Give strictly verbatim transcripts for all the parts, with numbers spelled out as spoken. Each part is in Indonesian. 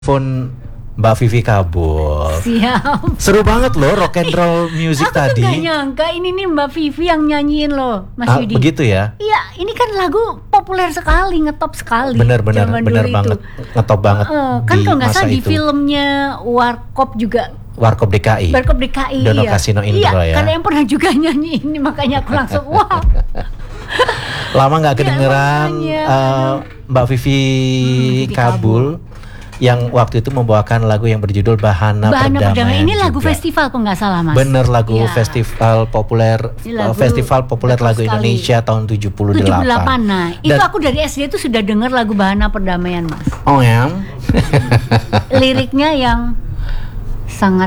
Phone Mbak Vivi Kabul. Siap. Seru banget loh rock and roll music Aku tadi. Aku tuh gak nyangka ini nih Mbak Vivi yang nyanyiin loh, Mas ah, Yudi. Begitu ya? Iya, ini kan lagu populer sekali, ngetop sekali. Bener-bener, bener banget, ngetop banget. Uh, kan kalau nggak salah di itu. filmnya Warkop juga. Warkop D K I. Warkop D K I. Dono iya. Kasino Indro iya, ya. Karena yang pernah juga nyanyi ini, makanya aku langsung wah. Lama nggak kedengeran ya, uh, Mbak Vivi, hmm, Kabul. Yang waktu itu membawakan lagu yang berjudul Bahana, Bahana Perdamaian. Ini lagu juga. Festival kok nggak salah, Mas. Bener, lagu ya. festival populer lagu Festival Populer Lagu sekali. Indonesia tahun tujuh puluh delapan. tujuh puluh delapan. Nah, Dan, itu aku dari S D itu sudah dengar lagu Bahana Perdamaian, Mas. Oh ya. Liriknya yang sangat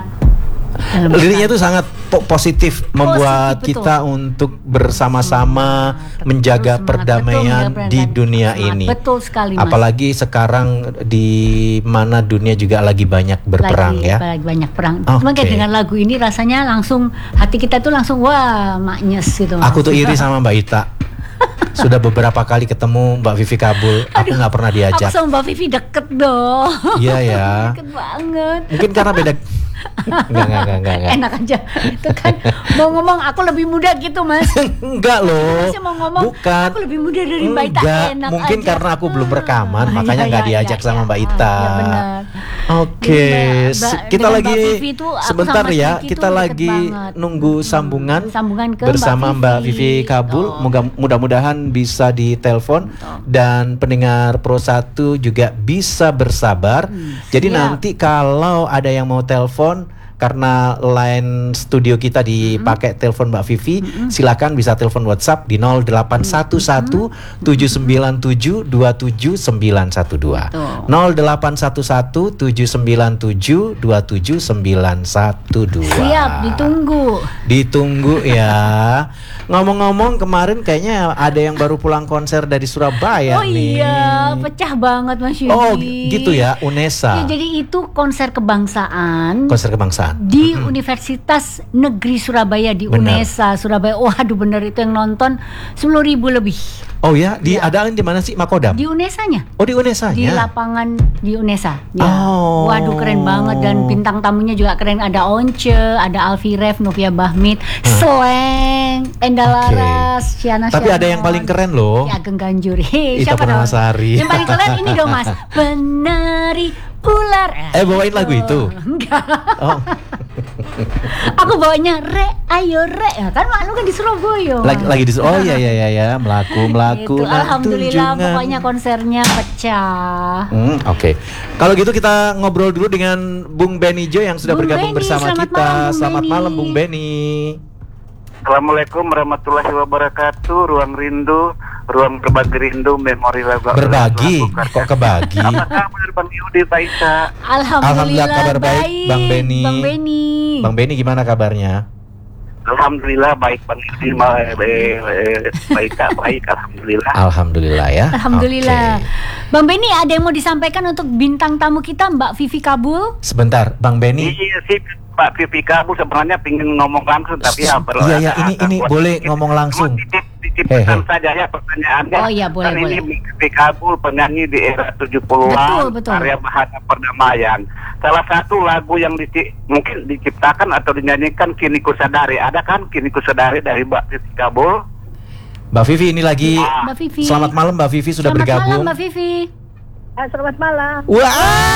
Liriknya itu sangat po- positif, positif membuat betul. Kita untuk bersama-sama hmm, menjaga betul, perdamaian betul, di dunia semangat. Ini. Betul sekali, Mas. Apalagi sekarang di mana dunia juga lagi banyak berperang lagi, ya. Lagi banyak perang. Okay. Cuma kayak dengan lagu ini rasanya langsung hati kita tuh langsung wah maknyes gitu. Mas. Aku tuh iri sama Mbak Ita. Sudah beberapa kali ketemu Mbak Vivi Kabul, aku nggak pernah diajak. Aku sama Mbak Vivi deket dong. Iya ya. Deket banget. Mungkin karena beda. Enggak, enggak, enggak, enggak. Enak aja. Itu kan mau ngomong aku lebih muda gitu, Mas. Enggak loh. Masih mau ngomong bukan. Aku lebih muda dari Mbak Ita. Enggak, enak mungkin aja. karena aku belum rekaman, ah, makanya nggak iya, diajak iya, sama iya. Mbak Ita. Ah, ya benar. Oke, okay. kita lagi itu, sebentar ya, kita lagi nunggu sambungan, sambungan ke bersama Mbak Vivi, Mbak Vivi Kabul. Oh. Mudah-mudahan bisa ditelepon dan pendengar Pro satu juga bisa bersabar. Hmm, Jadi siap. Nanti kalau ada yang mau telepon, karena line studio kita dipakai mm-hmm. telepon Mbak Vivi, mm-hmm. silakan bisa telepon WhatsApp di nol delapan satu satu tujuh sembilan tujuh dua tujuh sembilan satu dua. nol delapan satu satu tujuh sembilan tujuh dua tujuh sembilan satu dua. Siap, ditunggu. Ditunggu ya. Ngomong-ngomong, kemarin kayaknya ada yang baru pulang konser dari Surabaya oh, nih. Oh iya, pecah banget Mas Yudi. Oh gitu ya, UNESA. Ya, jadi itu konser kebangsaan. Konser kebangsaan. Di mm-hmm. Universitas Negeri Surabaya di bener. UNESA Surabaya. Waduh bener itu yang nonton sepuluh ribu lebih. Oh ya, di ya. Adain di mana sih, Makodam? Di UNESA-nya. Oh di UNESA-nya. Di lapangan di UNESA. Ya. Oh. Waduh keren banget, dan bintang tamunya juga keren. Ada Once, ada Alfi Ref, Novia Bahmit, huh? Sleng, Enda Laras, okay. Syana. Tapi Syanon. Ada yang paling keren loh. Ya Ageng Ganjur. Hey, Ita Purnamasari. Yang paling keren ini dong Mas. Penari ular. Eh bawain lagu itu? Enggak. Oh. Aku bawanya re, ayo re, ya kan malu kan di Surabaya. Lagi, lagi di Oh iya iya iya ya, melaku melaku. Gitu. Alhamdulillah tunjungan. Pokoknya konsernya pecah. Hmm, Oke. Okay. Kalau gitu kita ngobrol dulu dengan Bung Benijo yang sudah Bung bergabung Benny, bersama selamat kita. Malam, selamat Benny. malam Bung Beni. Assalamualaikum warahmatullahi wabarakatuh. Ruang rindu, ruang berbagi rindu, memori lagu. Berbagi, kok kebagi? Apa kabar Bang Yudi, Pak Isa? Alhamdulillah, Alhamdulillah kabar baik, baik, Bang Beni. Bang Beni. Bang Beni gimana kabarnya? Alhamdulillah baik Bang Yudi, baik Kak, baik Alhamdulillah. Alhamdulillah ya. Alhamdulillah. Okay. Bang Beni, ada yang mau disampaikan untuk bintang tamu kita Mbak Vivi Kabul? Sebentar, Bang Beni. Iya sih. Pak Vivi Kabul sebenarnya pingin ngomong langsung tapi ya perlu. Iya ya, ini ini boleh dikit, ngomong langsung. Dititipkan saja ya pertanyaannya. Oh iya boleh kan boleh. Ini Vivi Kabul penyanyi di era tujuh puluhan, karya Bahana Perdamaian. Salah satu lagu yang di, mungkin diciptakan atau dinyanyikan Kini Ku Sadari. Ada kan Kini Ku Sadari dari Mbak Vivi Kabul? Mbak Vivi ini lagi. Ah. Mbak Vivi. Selamat malam Mbak Vivi sudah selamat bergabung. Selamat malam Mbak Vivi. Ah, selamat malam. Wah.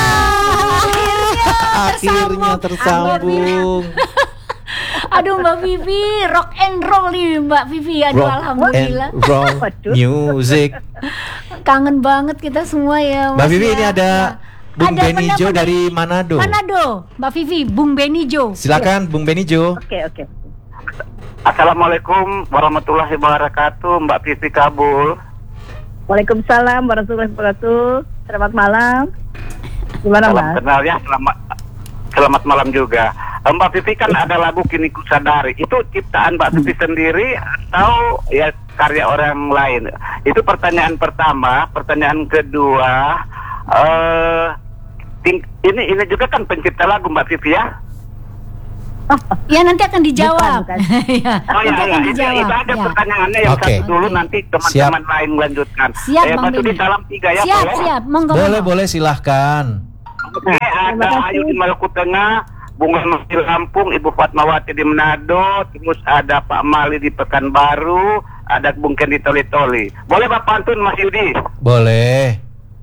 Akhirnya tersambung. Akhirnya tersambung. Aduh Mbak Vivi, rock and roll nih Mbak Vivi. Aduh rock alhamdulillah. And roll music. Kangen banget kita semua ya. Mbak Vivi ya. Ini ada Bung ada Benijo dari Manado. Manado, Mbak Vivi, Bung Benijo. Silakan ya. Bung Benijo. Oke oke. Assalamualaikum warahmatullahi wabarakatuh, Mbak Vivi Kabul. Waalaikumsalam warahmatullahi wabarakatuh. Selamat malam. Gimana Salam Mas? kenal ya, selamat selamat malam juga. Mbak Vivi kan ada lagu Kini Ku Sadari. Itu ciptaan Mbak Vivi sendiri atau ya karya orang lain? Itu pertanyaan pertama. Pertanyaan kedua, uh, ting- ini ini juga kan pencipta lagu Mbak Vivi ya? Ya nanti akan dijawab. Bukan, bukan. ya, Oh ya, nanti ya. akan Itu, dijawab. itu aja ya. pertanyaannya yang okay. satu dulu, nanti teman-teman lain melanjutkan. Siap, eh, Bang Mas Yudi Beni. salam tiga ya, siap, boleh? siap, monggo. Boleh, monggo. boleh silahkan. Oke, ada Ayu di Maluku Tengah, Bunga di Lampung, Ibu Fatmawati di Manado, terus ada Pak Mali di Pekanbaru, ada Bung Ken di Toli-Toli. Boleh Bapak pantun Mas Yudi? Boleh.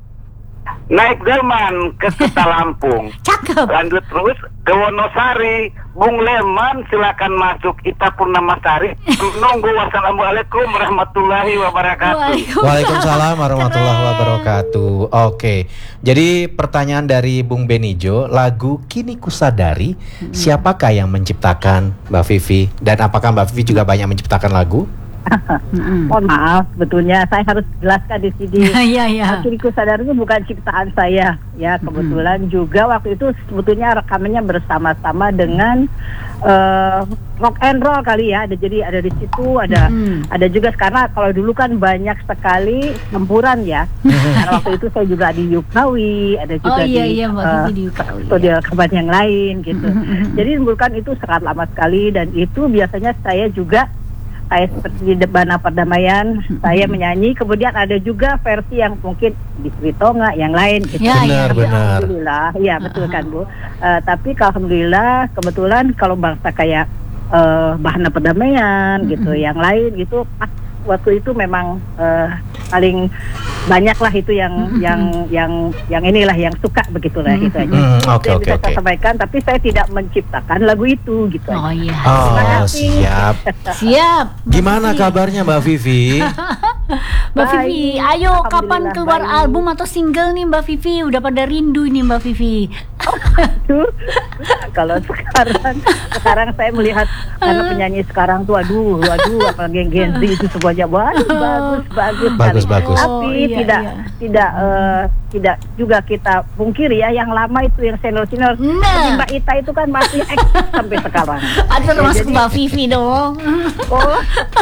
Naik delman ke Kota Lampung. Cakep. Lanjut terus ke Wonosari, Bung Leman silakan masuk. Ita Purnamasari menunggu. Wassalamualaikum warahmatullahi wabarakatuh. Waalaikumsalam warahmatullahi wabarakatuh. Oke, jadi pertanyaan dari Bung Benijo, lagu Kini Kusadari, hmm. siapakah yang menciptakan, Mbak Vivi? Dan apakah Mbak Vivi juga banyak menciptakan lagu? Mm-hmm. Mohon maaf, sebetulnya saya harus jelaskan di sini. Iya, iya. Kini Kusadari itu bukan ciptaan saya, ya kebetulan mm-hmm. juga waktu itu sebetulnya rekamannya bersama-sama dengan uh, rock and roll kali ya. Ada jadi ada di situ, ada mm-hmm. ada juga karena kalau dulu kan banyak sekali campuran ya. Karena waktu itu saya juga di Yukawi, ada juga oh, iya, di, iya, uh, di Yukawi, studio ya. rekaman yang lain gitu. Mm-hmm. Jadi bukan itu sangat lama sekali dan itu biasanya saya juga kayak seperti di Debana Perdamaian, hmm. saya menyanyi. Kemudian ada juga versi yang mungkin di Sritonga, yang lain. Gitu. Ya, benar, ya. benar. Alhamdulillah, ya betul kan Bu. Uh, tapi alhamdulillah, kebetulan kalau bangsa kayak uh, Bahana Perdamaian, hmm. gitu, yang lain gitu, pas waktu itu memang uh, paling banyak lah itu yang mm-hmm. yang yang yang inilah yang suka begitulah mm-hmm. itu aja. Mm, okay, saya okay, bisa okay. saya sampaikan, tapi saya tidak menciptakan lagu itu gitu. Oh aja. iya. Oh siap. Siap. Gimana kabarnya Mbak Vivi? Mbak Vivi, ayo kapan keluar baik. album atau single nih Mbak Vivi? Udah pada rindu nih Mbak Vivi. Aduh, kalau sekarang sekarang saya melihat karena penyanyi sekarang tuh aduh aduh apalagi yang Gen Z itu semuanya bagus bagus bagus bagus sekali. bagus. Tapi Oh, iya, tidak iya. tidak uh, tidak juga kita pungkiri ya yang lama itu yang senior-senior. Nah. Mbak Ita itu kan masih eksis sampai sekarang. Ada Ya, termasuk jadi- Mbak Vivi dong. Oh,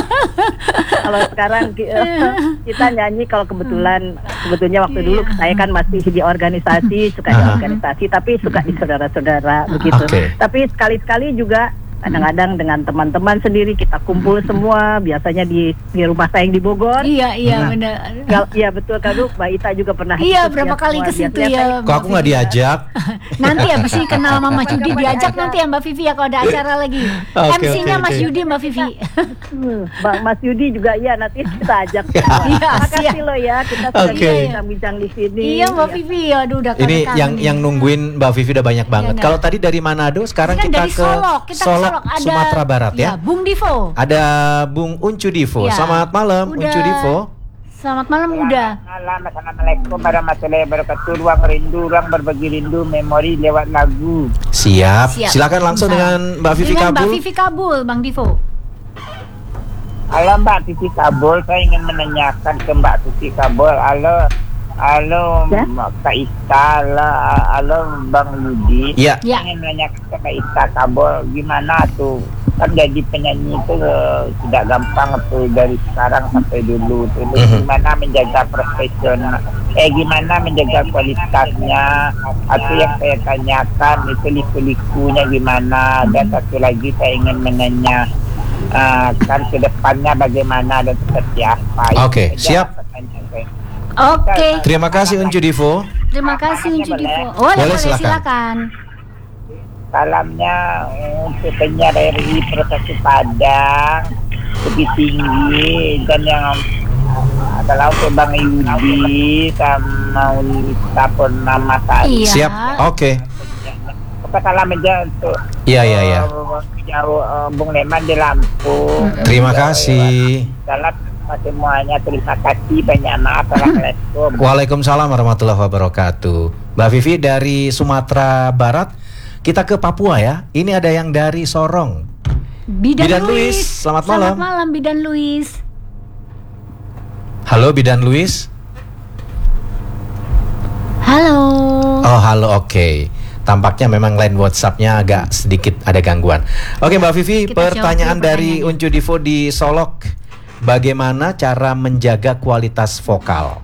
kalau sekarang ki- kita nyanyi kalau kebetulan sebetulnya waktu dulu Iya. saya kan masih di organisasi, suka di Aha. organisasi, tapi suka di saudara-saudara begitu. Oke. Tapi sekali-sekali juga kadang-kadang dengan teman-teman sendiri kita kumpul semua, biasanya di di rumah saya yang di Bogor. Iya, iya Hmm. benar. Gal- Iya betul kan Bu, Mbak Ita juga pernah Iya, ikut berapa ya kali semua. ke situ Biasanya ya. saya- Kok aku nggak diajak? Nanti abis ini kenal sama Mas Yudi Kapan diajak diajak? nanti ya Mbak Vivi ya kalau ada acara lagi. Oke, M C-nya oke, Mas oke. Yudi Mbak Vivi. Hmm, Bang Mas Yudi juga iya nanti kita ajak. Iya, Terima kasih siap. loh ya kita sudah Oke. bincang-bincang di sini. Iya Mbak Ya. Vivi, aduh udah Ini kangen-kangen yang nih. yang nungguin Mbak Vivi udah banyak banget. Iya, Kalau tadi dari Manado, sekarang Kan kita dari ke Solok, kita ke Solok, Solok ada Sumatera Barat ya. Bung Divo. Ada Bung Uncu Divo. Ya. Selamat malam Udah. Uncu Divo. Selamat malam udah. Malam, Assalamualaikum warahmatullahi wabarakatuh. Ruang rindu, ruang berbagi rindu, memori lewat lagu. Siap. Siap. Silakan langsung Bisa. dengan Mbak Vivi Dengan Mbak Kabul. Vivi Kabul, Bang Divo. Halo Mbak Vivi Kabul, saya ingin menanyakan ke Mbak Vivi Kabul. Halo, halo Ya? Kak Ita, halo, halo Bang Yudi. Iya. Ya. Saya ingin menanyakan ke Kak Ita Kabul, gimana tuh? Kan jadi penyanyi itu eh, tidak gampang tuh dari sekarang sampai dulu tuh. Mhm. Gimana menjaga profesional, eh gimana menjaga kualitasnya? Atau yang saya tanyakan itu liku-likunya gimana? Dan satu lagi saya ingin menanya uh, kan ke depannya bagaimana dan seperti apa? Oke, Itu siap. aja pertanyaan saya. Oke. Terima kasih Uncu Divo. Terima kasih Uncu Boleh? Divo. Oh, boleh, Boleh, boleh silakan. silakan. Salamnya untuk penyiar R I Profesi Padang lebih tinggi, dan yang adalah untuk Bang Yudi sama Ulita Purnamasari. Iya. Siap. Oke. Oke, salam aja untuk Iya, iya, iya. uh, jauh uh, Bung Leman di Lampung. Terima Jauh kasih. lewat. Salam sama semuanya, terima kasih, banyak maaf. Assalamualaikum. Waalaikumsalam warahmatullahi wabarakatuh. Mbak Vivi dari Sumatera Barat, kita ke Papua ya. Ini ada yang dari Sorong. Bidan, Bidan Luis. Luis, selamat malam. Selamat malam Bidan Luis. Halo Bidan Luis. Halo. Oh halo, oke. Tampaknya memang line WhatsApp-nya agak sedikit ada gangguan. Oke Mbak Vivi, Kita pertanyaan jawab dulu dari pertanyaannya. Uncu Divo di Solok. Bagaimana cara menjaga kualitas vokal?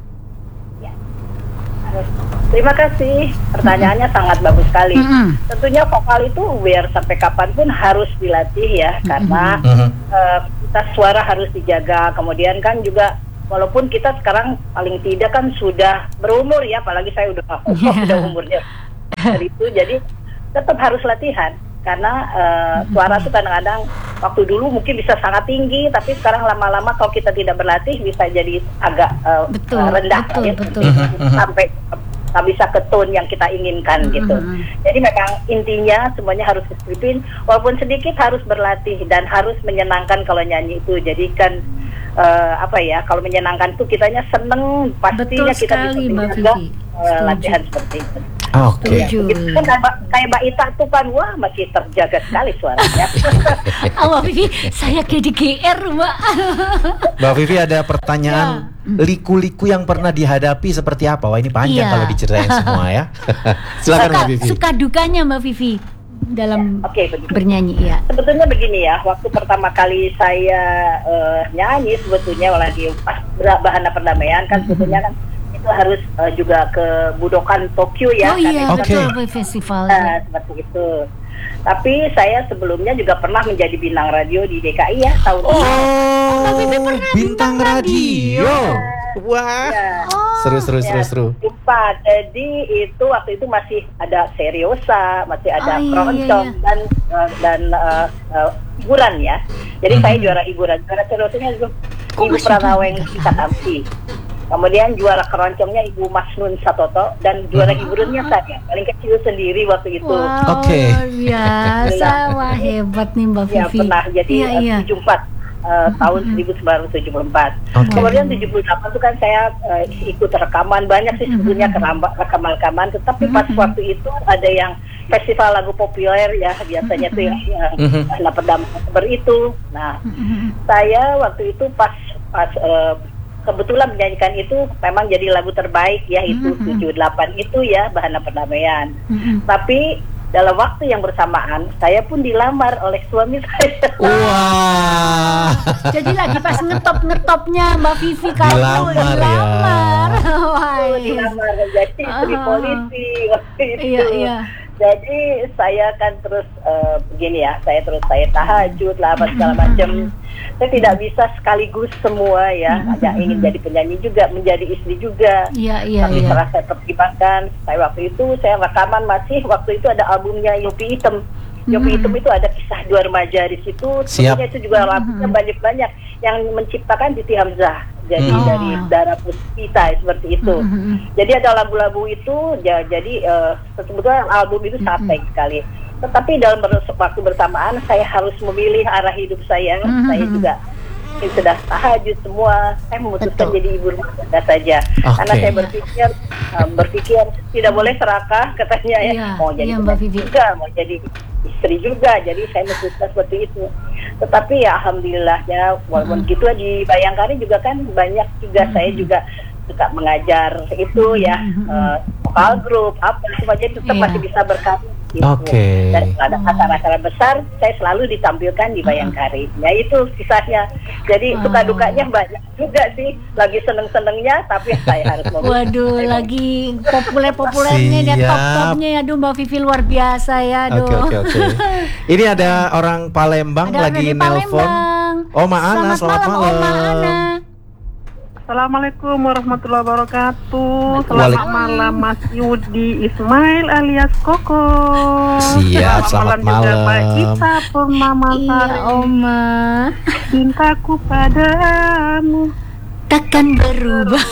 Terima kasih. Pertanyaannya sangat bagus sekali. Mm-mm. Tentunya vokal itu biar sampai kapanpun harus dilatih ya, karena Mhm. eh, kualitas suara harus dijaga. Kemudian kan juga walaupun kita sekarang paling tidak kan sudah berumur ya, apalagi saya udah udah umurnya dari itu, jadi tetap harus latihan. Karena uh, suara itu kadang-kadang waktu dulu mungkin bisa sangat tinggi, tapi sekarang lama-lama kalau kita tidak berlatih bisa jadi agak uh, betul, rendah, betul, ya, betul. sampai tak bisa ke tone yang kita inginkan gitu. Jadi memang intinya semuanya harus disiplin, walaupun sedikit harus berlatih dan harus menyenangkan kalau nyanyi itu. Jadi kan uh, apa ya, kalau menyenangkan itu kitanya seneng, pastinya betul kita sekali, bisa Mbak juga Vivi. uh, latihan seperti itu. Oke. Ya, gitu. Kan kayak, kayak Mbak Ita tuh kan, wah masih terjaga sekali suaranya. Ah, Mbak Vivi, saya kayak di G R, Mbak. Mbak Vivi ada pertanyaan, Ya. liku-liku yang pernah dihadapi seperti apa? Wah ini panjang Iya. kalau diceritain semua ya. Silakan suka, Mbak Vivi. suka dukanya Mbak Vivi dalam Oke, begitu. bernyanyi ya. Sebetulnya begini ya, waktu pertama kali saya uh, nyanyi sebetulnya lagi pas Bahana Perdamaian kan sebetulnya kan itu harus uh, juga ke Budokan Tokyo ya. Oh iya, Oke. betul, festival. Nah, seperti itu. Tapi saya sebelumnya juga pernah menjadi bintang radio di D K I ya tahun ini. Oh, Mbak Vivi pernah bintang bintang radio. radio. Wah, Ya. seru seru seru Ya, seru. Empat. Jadi itu waktu itu masih ada seriosa, masih ada Oh, iya, keroncong iya, iya. dan uh, dan uh, uh, hiburan ya. Jadi saya juara hiburan. Juara seriosanya itu Kok Ibu masih Pranaweng juga? Kita Tamsi. Kemudian juara keroncongnya Ibu Masnun Satoto dan juara hiburannya saya paling kecil sendiri waktu itu. Wow, Oke. luar biasa. Wah, hebat nih Mbak Ya Vivi. pernah jadi Iya, uh, iya. tujuh puluh empat uh, tahun seribu sembilan ratus tujuh puluh empat. Oke. Kemudian tujuh puluh delapan itu kan saya uh, ikut rekaman banyak sih sebetulnya keramba- rekaman-rekaman, tetapi pas waktu itu ada yang festival lagu populer ya biasanya tuh yang Mhm. uh, Perdamaian itu. Nah, saya waktu itu pas pas uh, kebetulan menyanyikan itu memang jadi lagu terbaik ya itu tujuh puluh delapan itu ya Bahana Perdamaian. Mm-mm. Tapi dalam waktu yang bersamaan saya pun dilamar oleh suami saya. Wah. Jadi lagi pas ngetop-ngetopnya Mbak Vivi kamu Dilamar ya. dilamar. Wah, iya. Dilamar menjadi istri Ah. polisi waktu itu. Iya, iya. Jadi saya kan terus eh, begini ya, saya terus saya tahajud lah apa segala macam. Saya tidak bisa sekaligus semua ya. Ada ingin jadi penyanyi juga, menjadi istri juga. Iya, iya, Tapi iya. setelah saya pertimbangkan, saya waktu itu saya rekaman masih waktu itu ada albumnya Yopi Hitam. Yopi Hitam itu ada kisah dua remaja di situ. Siap. Sebetulnya itu juga lagunya banyak-banyak yang menciptakan Titi Hamzah. Jadi Hmm. dari Darah Puspita seperti itu. Jadi ada lagu-lagu itu, ya, jadi uh, sebetulnya album itu sangat baik sekali. Tetapi dalam ber- waktu bersamaan saya harus memilih arah hidup saya. Mhm. Saya juga saya sudah tahajud semua. Saya memutuskan Betul. jadi ibu rumah tangga saja. Oke. Karena saya berpikir uh, berpikir tidak boleh serakah katanya ya. Iya, Mau jadi iya, Mbak penyanyi Vivi. juga, mau jadi istri juga. Jadi saya memutuskan seperti itu. Tetapi ya alhamdulillahnya walaupun gitu di Bayangkari juga kan banyak juga saya juga suka mengajar itu ya eh, vokal grup apa semuanya tetap Iya. masih bisa berkarya gitu. Oke. Dan ada acara-acara besar saya selalu ditampilkan di Bayangkari. Ya itu kisahnya. Jadi Wow. suka dukanya banyak juga sih. Lagi seneng-senengnya tapi saya harus mau. Waduh, lagi populer-populernya dan Siap. top-topnya ya. Aduh, Mbak Vivi luar biasa ya. Aduh. Oke oke oke. Ini ada orang Palembang Ada lagi dari nelpon. Palembang. Oma Ana, selamat malam. Oma Ana. Assalamualaikum warahmatullahi wabarakatuh. Waalaikumsalam. Selamat malam Mas Yudi Ismail alias Koko. Siap, selamat juga malam. Mbak Ita Purnama Iya, Sari. Oma. Cintaku padamu Takkan berubah.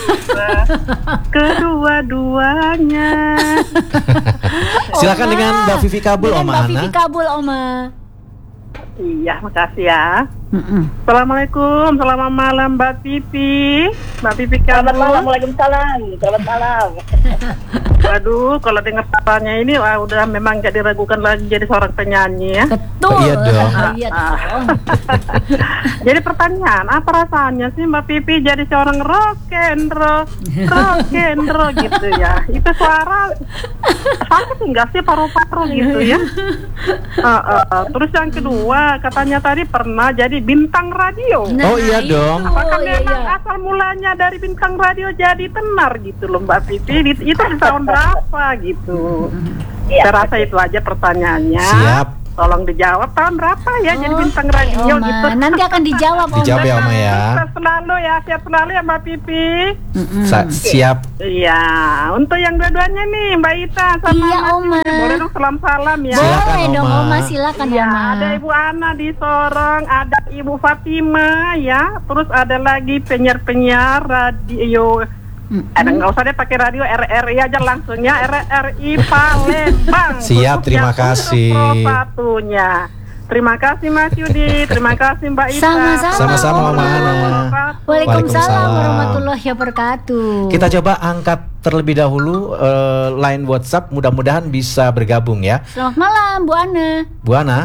kedua-duanya. Silakan Oma. dengan Mbak Vivi Kabul, Dengan Oma Mbak Ana. Vivi Kabul, Oma. Iya, makasih ya. Mm-mm. Assalamualaikum, selamat malam Mbak Pipi. Mbak Pipi Selamat Kabul. malam, Waalaikumsalam. Selamat malam. Waduh, kalau dengar suaranya ini wah, udah memang gak diragukan lagi jadi seorang penyanyi ya. Betul. Iya dong. Iya dong. Jadi pertanyaan, apa rasanya sih Mbak Pipi jadi seorang rock and roll, rock and roll gitu ya? Itu suara sakit enggak sih paru-paru gitu ya? Uh, uh, uh. Terus yang kedua, katanya tadi pernah jadi bintang radio. Oh, iya itu. dong. Apakah Iya, memang iya. asal mulanya dari bintang radio jadi tenar gitu loh Mbak Pipi? Di- Itu di tahun berapa gitu? Iya. Saya rasa itu aja pertanyaannya. Siap. tolong dijawab tahun berapa ya jadi Oh, bintang radio Oma. gitu. Nanti akan dijawab, Oma. Dijawab ya, Oma ya. Sukses selalu ya, siap selalu ya Mbak Pipi. Mm-mm. Sa- siap. Iya, untuk yang dua-duanya nih Mbak Ita sama Iya, Mas Oma. Yudi, boleh dong salam-salam ya. Silakan, Boleh dong, Oma. Oma. Silakan, Ya, Oma. ada Ibu Ana di Sorong, ada Ibu Fatima ya, terus ada lagi penyiar-penyiar radio. Mm-mm. Ada nggak usah deh pakai radio R R I aja langsung ya, R R I Palembang. Siap, Khusus terima yang kasih. untuk Pro satunya. Terima kasih Mas Yudi, terima kasih Mbak Ita. Sama-sama, Sama-sama, Mama Ana. Waalaikumsalam Waalaikumsalam. warahmatullahi wabarakatuh. Kita coba angkat terlebih dahulu eh, line WhatsApp, mudah-mudahan bisa bergabung ya. Selamat malam, Bu Ana. Bu Ana.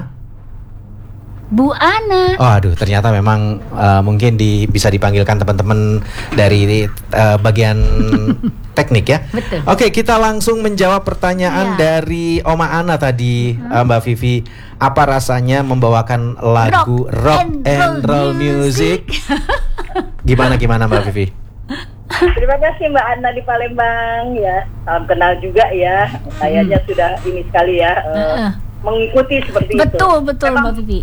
Bu Ana. Oh, aduh, ternyata memang eh, mungkin di, bisa dipanggilkan teman-teman dari eh, bagian teknik ya. Betul. Oke, kita langsung menjawab pertanyaan Ya. dari Oma Ana tadi, eh, Mbak Vivi. Apa rasanya membawakan lagu rock, and roll music? Gimana gimana Mbak Vivi? Terima kasih Mbak Ana di Palembang ya. Salam kenal juga ya. Kayaknya sudah ini sekali ya eh, Heeh. mengikuti seperti itu. Betul, betul, Memang, Mbak Vivi.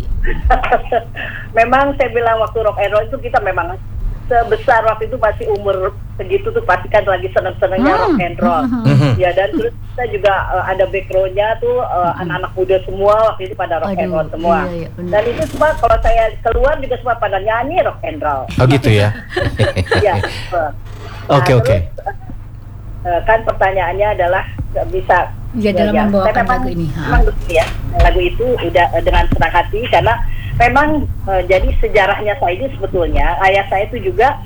memang saya bilang waktu rock and roll itu kita memang sebesar waktu itu masih umur segitu tuh pasti kan lagi seneng-senengnya Hmm. rock and roll. Mhm. Ya dan terus kita juga eh, ada backgroundnya tuh eh, anak-anak muda semua waktu itu pada rock and Aduh, roll semua. iya, iya, benar. Dan itu semua kalau saya keluar juga semua pada nyanyi rock and roll. Oh gitu ya. Ya. eh. Oke, Nah, oke. terus, eh, kan pertanyaannya adalah eh, bisa Ya, dalam membawakan saya memang, lagu ini, ha. memang betul ya lagu itu udah eh, dengan senang hati karena memang eh, jadi sejarahnya saya ini sebetulnya ayah saya itu juga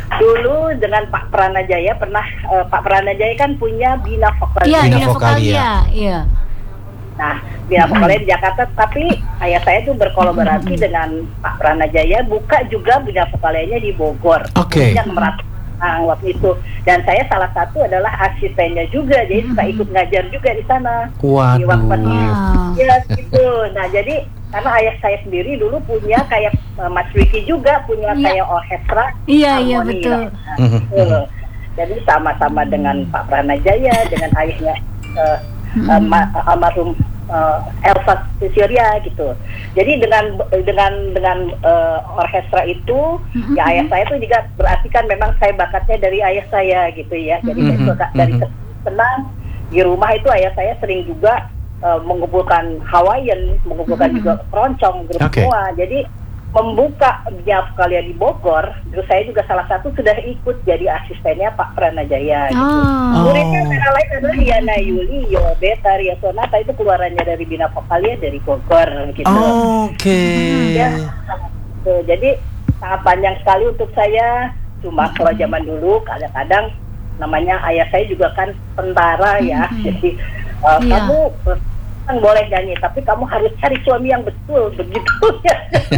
dulu dengan Pak Pranajaya pernah eh, Pak Pranajaya kan punya Bina Vokalia. Iya, Bina Bina Vokalia. Vokalia. Iya. Nah, Bina Vokalia di Jakarta, tapi ayah saya itu berkolaborasi dengan Pak Pranajaya buka juga Bina Vokalianya di Bogor. Oke. Yang merat nah, waktu itu. Dan saya salah satu adalah asistennya juga, jadi suka ikut ngajar juga di sana. Di waktu Waduh. Wow. ya gitu. Nah, jadi karena ayah saya sendiri dulu punya kayak uh, Mas Wiki juga punya Iya. kayak orkestra. Iya, iya, harmoni. betul. Nah, Mhm, betul. Jadi sama-sama dengan Pak Pranajaya, dengan ayahnya uh, uh, ma- almarhum uh, Elsa Surya gitu. Jadi dengan dengan dengan uh, orkestra itu, ya ayah saya itu juga berarti kan memang saya bakatnya dari ayah saya gitu ya. Jadi saya Mhm, suka dari mhm. kecil senang di rumah itu ayah saya sering juga uh, mengumpulkan Hawaiian, mengumpulkan juga keroncong grup Oke. semua. Jadi membuka Bina Vokalia di Bogor, terus saya juga salah satu sudah ikut jadi asistennya Pak Pranajaya. Gitu. Oh. Muridnya antara lain adalah Yana Yuli, Yo Beta, Ria Sonata itu keluarannya dari Bina Vokalia dari Bogor gitu. Oke. Ya, tuh, jadi sangat panjang sekali untuk saya. Cuma kalau zaman dulu kadang-kadang namanya ayah saya juga kan tentara ya, jadi uh, Iya. kamu kan boleh nyanyi, tapi kamu harus cari suami yang betul begitu ya.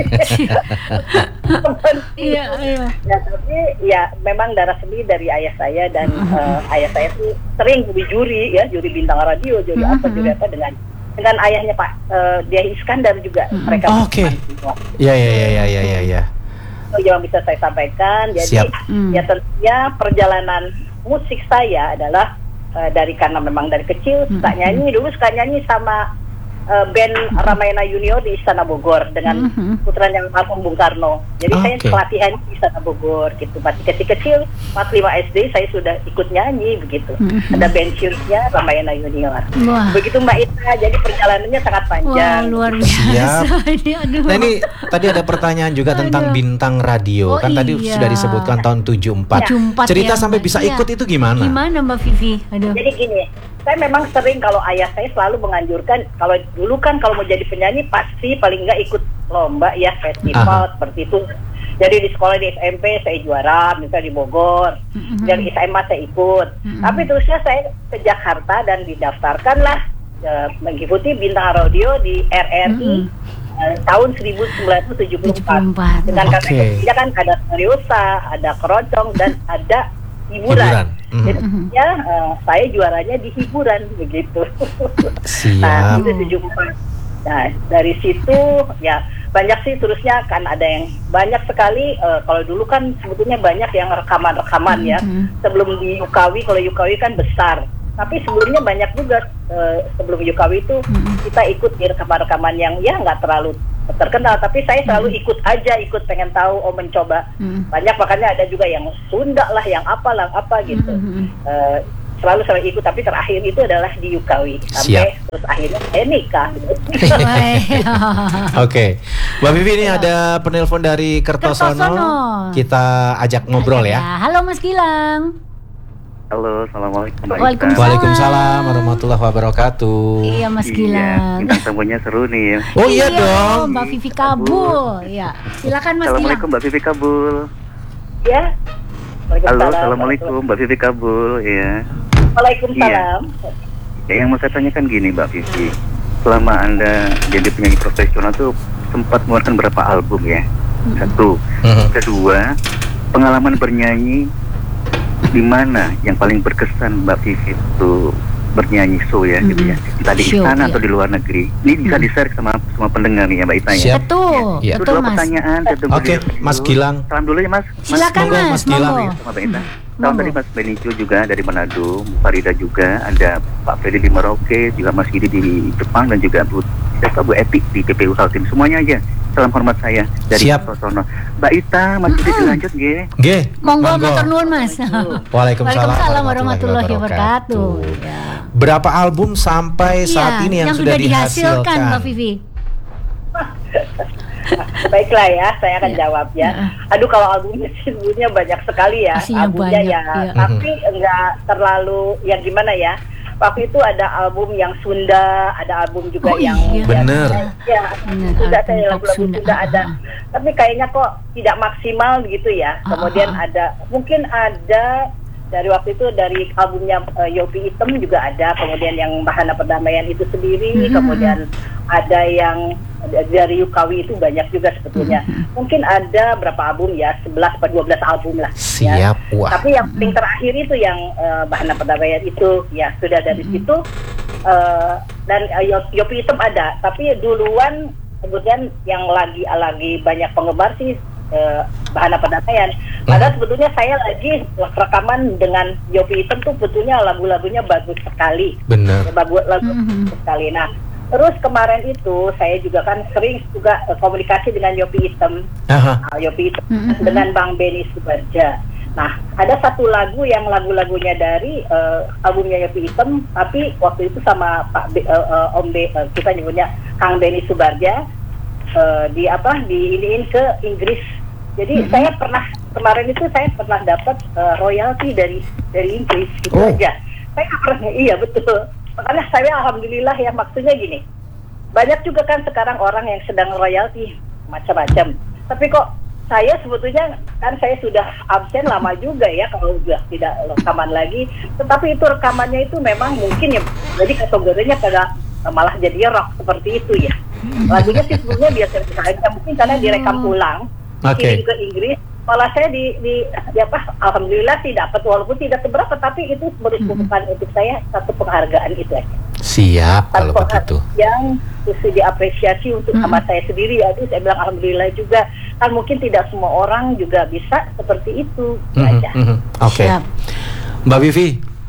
Iya, iya. Ya, tapi ya memang darah sendiri dari ayah saya dan eh, ayah saya tuh sering jadi juri ya, juri bintang radio, juri apa, juri apa dengan dengan ayahnya Pak eh, Dia Iskandar juga mereka. Oh, oke. semua. Ya ya ya ya ya ya ya. Itu yang bisa saya sampaikan. Jadi Siap. Hmm. ya tentunya perjalanan musik saya adalah eh, dari karena memang dari kecil suka nyanyi, dulu suka nyanyi sama eh, band Ramayana Junior di Istana Bogor dengan Mhm. putranya almarhum Bung Karno. Jadi saya Oke. pelatihan di Istana Bogor gitu. Masih kecil-kecil, empat lima S D saya sudah ikut nyanyi begitu. Mhm. Ada band cheersnya Ramayana Junior. Wah. Begitu Mbak Ita, jadi perjalanannya sangat Wah, panjang. luar biasa. Siap. Ini, aduh. Nah ini tadi ada pertanyaan juga tentang Aduh. bintang radio. Oh, Kan tadi iya. sudah disebutkan tahun tujuh puluh empat. tujuh puluh empat Cerita ya, sampai Mbak. bisa Iya. ikut itu gimana? Gimana Mbak Vivi? Aduh. Jadi gini, saya memang sering kalau ayah saya selalu menganjurkan, kalau dulu kan kalau mau jadi penyanyi pasti paling nggak ikut lomba ya, festival Aha. seperti itu. Jadi di sekolah di S M P saya juara, misalnya di Bogor, Mhm. dan S M A saya ikut. Mhm. Tapi terusnya saya ke Jakarta dan didaftarkanlah eh, mengikuti bintang radio di R R I Mhm. eh, tahun seribu sembilan ratus tujuh puluh empat. tujuh puluh empat. Dengan Oke. kategorinya kan ada seriosa, ada keroncong dan ada hiburan. Hiburan. Mhm. Jadi ya, eh, saya juaranya di hiburan begitu. Siap. Nah, itu tujuh puluh empat. Nah, dari situ ya banyak sih terusnya kan ada yang banyak sekali eh, kalau dulu kan sebetulnya banyak yang rekaman-rekaman ya. Mhm. Sebelum di Yukawi, kalau Yukawi kan besar. Tapi sebelumnya banyak juga uh, sebelum Yukawi itu hmm. kita ikut di rekaman-rekaman yang ya nggak terlalu terkenal, tapi saya selalu ikut aja, ikut pengen tahu, oh mencoba. Hmm. Banyak, makanya ada juga yang Sunda lah, yang apa lah, apa gitu. Hmm. Uh, selalu selalu ikut, tapi terakhir itu adalah di Yukawi sampai Siap. Terus akhirnya saya nikah. Oke, okay. Mbak Vivi, ini ada penelpon dari Kertosono. Kertosono. Kita ajak ngobrol ya. ya. Halo Mas Gilang. Halo, assalamualaikum. Waalaikumsalam. Waalaikumsalam warahmatullahi wabarakatuh. Iya Mas Gilang. Iya, tamunya seru nih. Oh iya, iya dong. Mbak Vivi Kabul. Ya, silakan Mas Gilang. Assalamualaikum Mbak Vivi Kabul. Ya. Halo, assalamualaikum Mbak Vivi Kabul. Iya. Waalaikumsalam. Iya. Yang mau saya tanyakan gini Mbak Vivi, selama Anda jadi penyanyi profesional tuh sempat mengeluarkan berapa album ya? Hmm. Satu. Hmm. Kedua, pengalaman bernyanyi di mana yang paling berkesan Mbak Vivi itu bernyanyi show ya, hmm. gitu ya, entah di istana atau di luar negeri. Ini bisa hmm. di-share sama semua pendengar nih ya Mbak Ita ya. Betul, ya. Itu dua pertanyaan. Oke, okay, Mas Gilang. Salam dulu ya Mas. Silakan Mas, Mas Gilang. Sama Mbak Ita. Salam dari Mas Benicio juga dari Manado, Farida juga, ada Pak Freddy di Merauke, juga Mas Gidi di Jepang, dan juga Bu Desa Bu Epi di P P U Kaltim. Semuanya aja. Salam hormat saya dari Kertosono. Mbak Ita, Mas Gidi dilanjut nggih. Nggih. Monggo matur nuwun Mas. Waalaikumsalam warahmatullahi wabarakatuh. Berapa album sampai iya, saat ini yang, yang sudah, sudah dihasilkan, dihasilkan Mbak Vivi? Baiklah ya, saya akan ya. jawab ya. Aduh, kalau albumnya sebetulnya banyak sekali ya. Pastinya albumnya banyak, ya, iya. tapi enggak terlalu yang gimana ya. Waktu itu ada album yang Sunda, ada album juga oh, yang iya. bener. Ya, Sunda saya lagu-lagu Sunda, Sunda ada. Tapi kayaknya kok tidak maksimal begitu ya. Kemudian ah, ah. ada, mungkin ada dari waktu itu dari albumnya uh, Yopi Item juga ada, kemudian yang Bahana Perdamaian itu sendiri, mm-hmm. kemudian ada yang dari Yukawi itu banyak juga sebetulnya. Mm-hmm. Mungkin ada berapa album ya, sebelas atau dua belas album lah. Siap, ya. wah. Tapi yang paling terakhir itu yang uh, Bahana Perdamaian itu ya sudah dari mm-hmm. situ uh, dan uh, Yopi Item ada, tapi duluan kemudian yang lagi lagi banyak penggemar sih Uh, Bahana Perdamaian. Padahal sebetulnya saya lagi rekaman dengan Yopi Item tuh sebetulnya lagu-lagunya bagus sekali. Benar. Bagus lagu mm-hmm. sekali. Nah, terus kemarin itu saya juga kan sering juga uh, komunikasi dengan Yopi Item, uh, Yopi Item mm-hmm. dengan Bang Benny Subarja. Nah, ada satu lagu yang lagu-lagunya dari uh, albumnya Yopi Item, tapi waktu itu sama Pak B, uh, uh, Om B, uh, kita nyebutnya Kang Benny Subarja. Uh, di apa di iniin ke Inggris. Jadi mm-hmm. saya pernah kemarin itu saya pernah dapat uh, royalti dari dari Inggris gitu oh. aja. Saya pernah iya betul. Makanya saya alhamdulillah ya, maksudnya gini. Banyak juga kan sekarang orang yang sedang royalti macam-macam. Tapi kok saya sebetulnya kan saya sudah absen lama juga ya kalau sudah tidak rekaman lagi. Tetapi itu rekamannya itu memang mungkin ya jadi kategorinya pada malah jadi rock seperti itu ya. Lagunya sih sebetulnya biasa-biasa aja, mungkin karena direkam ulang, okay. kirim ke Inggris. Malah saya di, di ya apa, alhamdulillah sih dapat, walaupun tidak seberapa, tapi itu merupakan mm-hmm. untuk saya satu penghargaan itu aja. Siap kalau begitu. Yang mesti diapresiasi untuk mm-hmm. sama saya sendiri, ya, saya bilang alhamdulillah juga. Kan mungkin tidak semua orang juga bisa seperti itu. Mm-hmm. aja. Mm-hmm. Oke, okay. Mbak Vivi.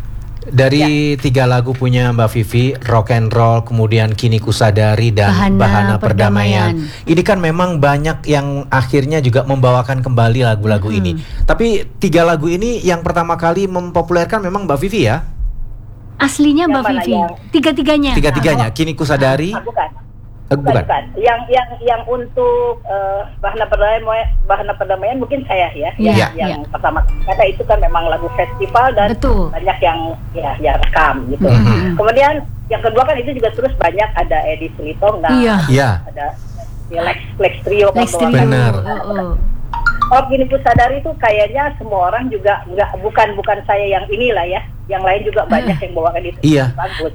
Dari ya. tiga lagu punya Mbak Vivi, Rock and Roll, kemudian Kini Kusadari, dan Bahana, Bahana Perdamaian. Perdamaian. Ini kan memang banyak yang akhirnya juga membawakan kembali lagu-lagu hmm. ini. Tapi tiga lagu ini yang pertama kali mempopulerkan memang Mbak Vivi ya? Aslinya Mbak Vivi? Yang... Tiga-tiganya? Tiga-tiganya, Kini Kusadari. Ah, bukan. Bukan. Bukan, bukan. Yang yang yang untuk uh, Bahana Perdamaian, Bahana Perdamaian mungkin saya ya, ya yang, ya. yang pertama. Karena itu kan memang lagu festival dan Betul. banyak yang ya ya rekam gitu. Mm-hmm. Kemudian yang kedua kan itu juga terus banyak ada Edi Sulitonga, iya. ada ya, Lex Lex Trio, Lex Trio. Benar. Oh, oh. Oh, Kini Kusadari itu kayaknya semua orang juga nggak bukan bukan saya yang inilah ya, yang lain juga banyak yang bawakan itu. Iya. Bagus.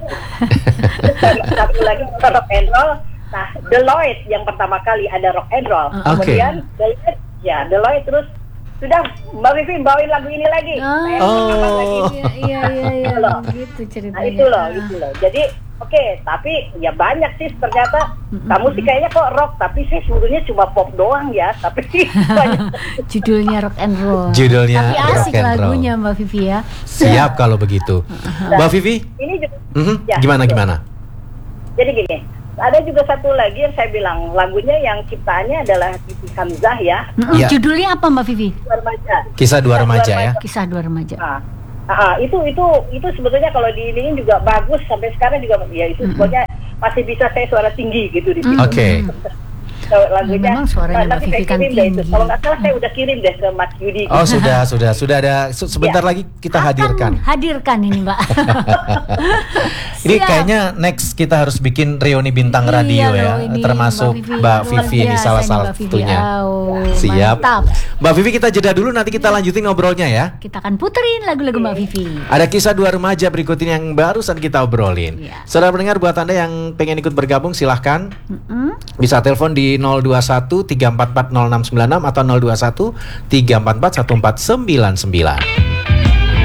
Satu lagi rock and roll. Nah, Deloitte yang pertama kali ada rock and roll. Okay. Kemudian Deloitte, ya Deloitte terus sudah Mbak Vivi bawain lagu ini lagi. Oh, Saya oh. Lagi. Iya iya iya. Gitu ceritanya. Nah, itu loh, itu loh. Jadi Oke, tapi ya banyak sih ternyata. Kamu sih kayaknya kok rock, tapi sih sebetulnya cuma pop doang ya. Tapi banyak. Judulnya rock and roll. Judulnya tapi rock asik and roll. lagunya Mbak Vivi ya. Siap kalau begitu. Nah, Mbak Vivi, ini juga, mhm, ya, gimana betul. gimana? Jadi gini, ada juga satu lagi yang saya bilang lagunya yang ciptaannya adalah Siti Hamzah ya. Mm-mm, Iya. Judulnya apa Mbak Vivi? Dua remaja. Kisah dua remaja ya. Kisah dua remaja. Nah, ah, itu itu itu sebetulnya kalau diiniin juga bagus sampai sekarang juga ya itu sebetulnya masih bisa saya suara tinggi gitu di situ. Oke. Lagunya. Memang suaranya Nah, Mbak nanti saya Vivi kan kirim deh itu. tinggi. Kalau nggak salah saya udah kirim deh ke Mas Yudi. Oh sudah sudah sudah ada se- sebentar Ya. lagi kita Akan hadirkan. hadirkan ini Mbak. Ini Siap. kayaknya next kita harus bikin reuni bintang radio Iya ya, loh, ini termasuk Mbak Mbak Vivi. Vivi, Luar ini biasa salah ini Mbak Vivi. satunya. Au, Siap. mantap. Mbak Vivi kita jeda dulu, nanti kita lanjutin ngobrolnya ya. Kita akan puterin lagu-lagu Mbak Vivi. Ada kisah dua remaja berikut ini yang barusan kita obrolin. Iya. Saudara pendengar, buat Anda yang pengen ikut bergabung silahkan. Mm-mm. Bisa telepon di nol dua satu tiga empat empat nol enam sembilan enam atau nol dua satu tiga empat empat satu empat sembilan sembilan.